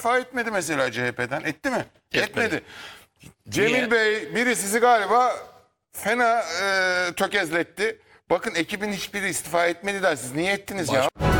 istifa etmedi mesela CHP'den. Etti mi? Etmedi. Cemil Niye? Bey biri sizi galiba fena tökezletti. Bakın ekibin hiçbiri istifa etmedi der. Siz niye ettiniz ya?